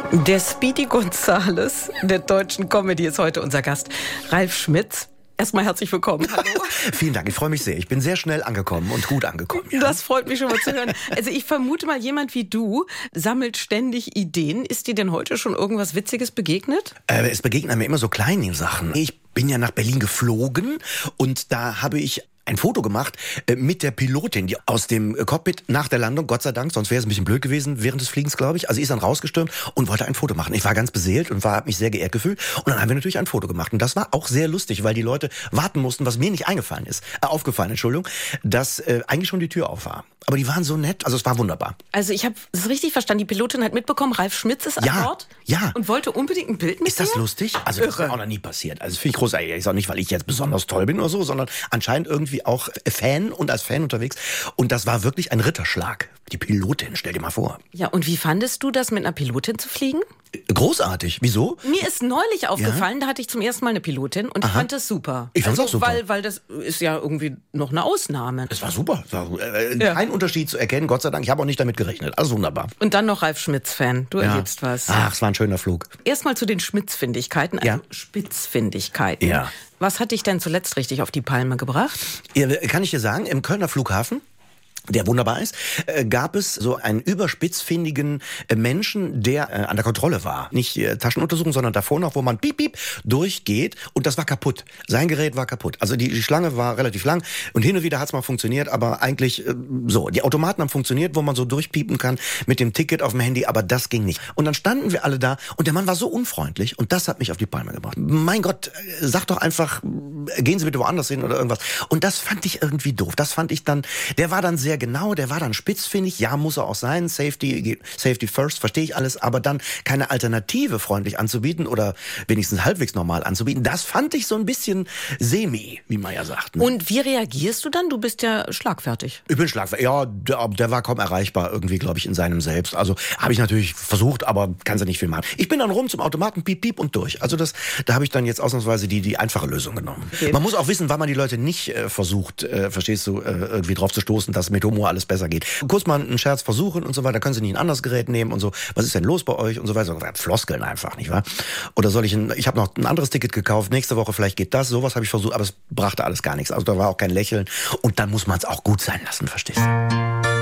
Der Speedy Gonzales der deutschen Comedy ist heute unser Gast. Ralf Schmitz. Erstmal herzlich willkommen. Hallo. Vielen Dank, ich freue mich sehr. Ich bin sehr schnell angekommen und gut angekommen. Ja. Das freut mich schon mal zu hören. Also ich vermute mal, jemand wie du sammelt ständig Ideen. Ist dir denn heute schon irgendwas Witziges begegnet? Es begegnen mir immer so kleine Sachen. Ich bin ja nach Berlin geflogen und da habe ich ein Foto gemacht mit der Pilotin, die aus dem Cockpit nach der Landung, Gott sei Dank, sonst wäre es ein bisschen blöd gewesen während des Fliegens, glaube ich. Also sie ist dann rausgestürmt und wollte ein Foto machen. Ich war ganz beseelt und habe mich sehr geehrt gefühlt. Und dann haben wir natürlich ein Foto gemacht. Und das war auch sehr lustig, weil die Leute warten mussten, was mir nicht aufgefallen, dass eigentlich schon die Tür auf war. Aber die waren so nett, also es war wunderbar. Also ich habe es richtig verstanden, die Pilotin hat mitbekommen, Ralf Schmitz ist an Bord und wollte unbedingt ein Bild mit Ist das dir? Lustig? Also das ist mir auch noch nie passiert. Also finde ich großartig. Ist auch nicht, weil ich jetzt besonders toll bin oder so, sondern anscheinend irgendwie auch Fan und als Fan unterwegs. Und das war wirklich ein Ritterschlag. Die Pilotin, stell dir mal vor. Ja, und wie fandest du das, mit einer Pilotin zu fliegen? Großartig. Wieso? Mir ist neulich aufgefallen, da hatte ich zum ersten Mal eine Pilotin und ich fand das super. Ich fand's auch super. Weil das ist ja irgendwie noch eine Ausnahme. Es war super. Es war, kein Unterschied zu erkennen, Gott sei Dank. Ich habe auch nicht damit gerechnet. Also wunderbar. Und dann noch Ralf Schmitz-Fan. Du erlebst was. Ach, es war ein schöner Flug. Erstmal zu den Schmitz-Findigkeiten, also Spitzfindigkeiten. Ja. Was hat dich denn zuletzt richtig auf die Palme gebracht? Ja, kann ich dir sagen, im Kölner Flughafen, der wunderbar ist, gab es so einen überspitzfindigen Menschen, der an der Kontrolle war. Nicht Taschenuntersuchung, sondern davor noch, wo man piep, piep durchgeht und das war kaputt. Sein Gerät war kaputt. Also die Schlange war relativ lang und hin und wieder hat's mal funktioniert, aber eigentlich so. Die Automaten haben funktioniert, wo man so durchpiepen kann mit dem Ticket auf dem Handy, aber das ging nicht. Und dann standen wir alle da und der Mann war so unfreundlich und das hat mich auf die Palme gebracht. Mein Gott, sag doch einfach, gehen Sie bitte woanders hin oder irgendwas. Und das fand ich irgendwie doof. Das fand ich dann, der war dann sehr genau, der war dann spitzfindig, ja, muss er auch sein, Safety first, verstehe ich alles, aber dann keine Alternative freundlich anzubieten oder wenigstens halbwegs normal anzubieten, das fand ich so ein bisschen semi, wie man ja sagt. Ne? Und wie reagierst du dann? Du bist ja schlagfertig. Ich bin schlagfertig, ja, der war kaum erreichbar irgendwie, glaube ich, in seinem Selbst. Also habe ich natürlich versucht, aber kannst du nicht viel machen. Ich bin dann rum zum Automaten, piep, piep und durch. Also da habe ich dann jetzt ausnahmsweise die einfache Lösung genommen. Okay. Man muss auch wissen, wann man die Leute nicht versucht, verstehst du, irgendwie drauf zu stoßen, dass mit Humor alles besser geht. Kurz mal einen Scherz versuchen und so weiter, können Sie nicht ein anderes Gerät nehmen und so. Was ist denn los bei euch und so weiter? Floskeln einfach, nicht wahr? Oder ich habe noch ein anderes Ticket gekauft, nächste Woche vielleicht geht das, sowas habe ich versucht, aber es brachte alles gar nichts. Also da war auch kein Lächeln und dann muss man es auch gut sein lassen, verstehst du?